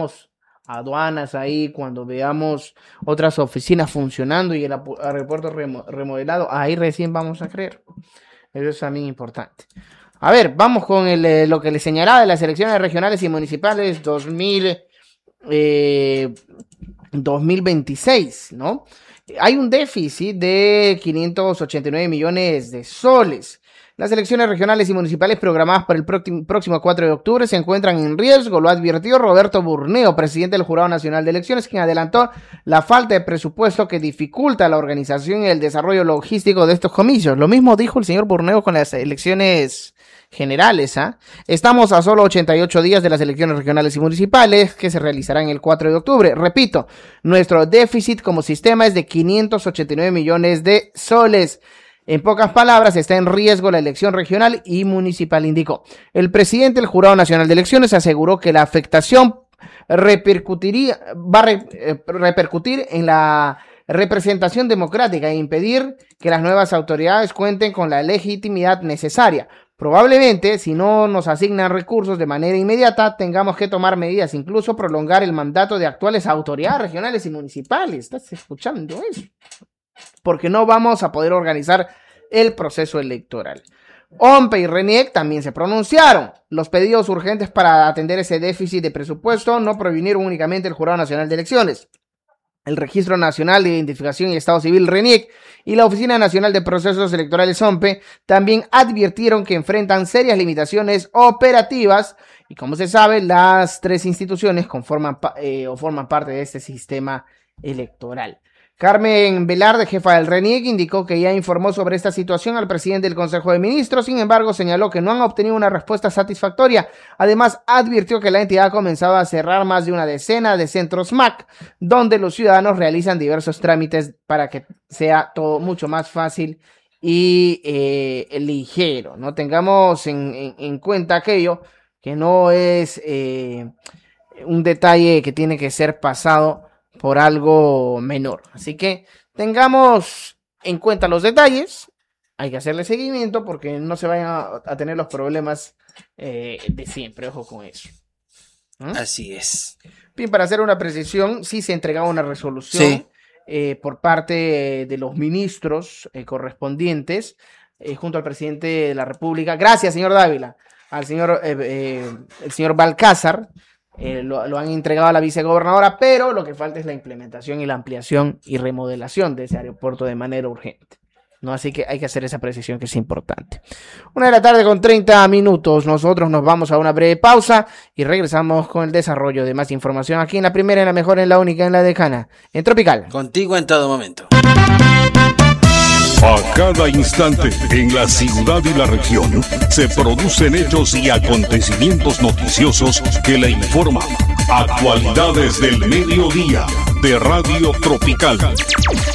veamos aduanas ahí, cuando veamos otras oficinas funcionando y el aeropuerto remodelado, ahí recién vamos a creer. Eso es también importante. A ver, vamos con lo que les señalaba de las elecciones regionales y municipales 2026, ¿no? Hay un déficit de 589 millones de soles. Las elecciones regionales y municipales programadas para el próximo 4 de octubre se encuentran en riesgo, lo advirtió Roberto Burneo, presidente del Jurado Nacional de Elecciones, quien adelantó la falta de presupuesto que dificulta la organización y el desarrollo logístico de estos comicios. Lo mismo dijo el señor Burneo con las elecciones generales. Estamos a solo 88 días de las elecciones regionales y municipales que se realizarán el 4 de octubre. Repito, nuestro déficit como sistema es de 589 millones de soles. En pocas palabras, está en riesgo la elección regional y municipal, indicó. El presidente del Jurado Nacional de Elecciones aseguró que la afectación va a repercutir en la representación democrática e impedir que las nuevas autoridades cuenten con la legitimidad necesaria. Probablemente, si no nos asignan recursos de manera inmediata, tengamos que tomar medidas, incluso prolongar el mandato de actuales autoridades regionales y municipales. ¿Estás escuchando eso? Porque no vamos a poder organizar el proceso electoral. OMPE y RENIEC también se pronunciaron. Los pedidos urgentes para atender ese déficit de presupuesto no provinieron únicamente del Jurado Nacional de Elecciones. El Registro Nacional de Identificación y Estado Civil RENIEC y la Oficina Nacional de Procesos Electorales OMPE también advirtieron que enfrentan serias limitaciones operativas y, como se sabe, las tres instituciones forman parte de este sistema electoral. Carmen Velarde, jefa del RENIEC, indicó que ya informó sobre esta situación al presidente del Consejo de Ministros. Sin embargo, señaló que no han obtenido una respuesta satisfactoria. Además, advirtió que la entidad ha comenzado a cerrar más de una decena de centros MAC, donde los ciudadanos realizan diversos trámites para que sea todo mucho más fácil y ligero. No tengamos en cuenta aquello que no es un detalle que tiene que ser pasado por algo menor. Así que tengamos en cuenta los detalles. Hay que hacerle seguimiento porque no se vayan a tener los problemas de siempre. Ojo con eso. Así es. Bien, para hacer una precisión, sí se entregaba una resolución por parte de los ministros correspondientes junto al presidente de la República. Gracias, señor Dávila. Al señor el señor Balcázar. Lo han entregado a la vicegobernadora, pero lo que falta es la implementación y la ampliación y remodelación de ese aeropuerto de manera urgente, ¿no? Así que hay que hacer esa precisión que es importante. 1:30 p.m. Nosotros nos vamos a una breve pausa y regresamos con el desarrollo de más información aquí en la primera, en la mejor, en la única, en la decana, en Tropical. Contigo en todo momento. A cada instante, en la ciudad y la región, se producen hechos y acontecimientos noticiosos que le informan. Actualidades del mediodía de Radio Tropical.